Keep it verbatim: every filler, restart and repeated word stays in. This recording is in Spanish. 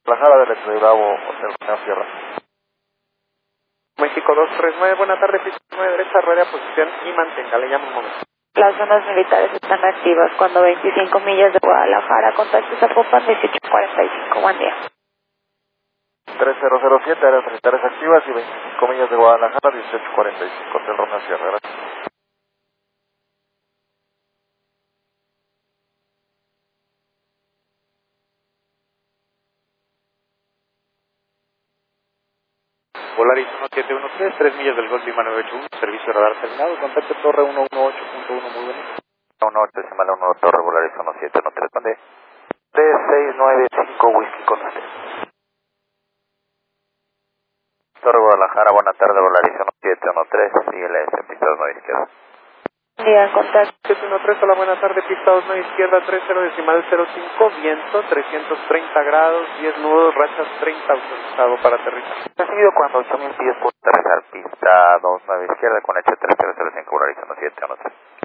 Guadalajara del Estrella Bravo, Hotel Romeo Sierra. México dos tres nueve, buena tarde, piso nueve, derecha, rueda de posición y mantenga, le llamo un momento. Las zonas militares están activas cuando veinticinco millas de Guadalajara, contacto Zapopan dieciocho cuarenta y cinco, buen día. tres cero cero siete, áreas militares activas y veinticinco millas de Guadalajara, dieciocho cuarenta y cinco, Hotel Romeo Sierra, gracias. Volaris uno siete uno tres, tres millas del Golf Lima nueve ocho uno, servicio radar terminado, contacto Torre ciento dieciocho punto uno, muy bien. uno ocho, decimal uno, Torre Volaris uno siete uno tres, ¿dónde? tres seis nueve cinco, Whisky con usted. Torre Guadalajara, buena tarde, Volaris uno siete uno tres, I L S, pista dos nueve izquierda. Buen día, contacto. siete uno tres, hola, buena tarde, pista dos nueve izquierda, tres cero decimal cero cinco, viento trescientos treinta grados, diez nudos, rachas treinta, autorizado para aterrizar. Recibido cuando ocho mil pies por aterrizar, pista dos nueve izquierda con H tres cero cero cinco, Volaris uno siete uno tres.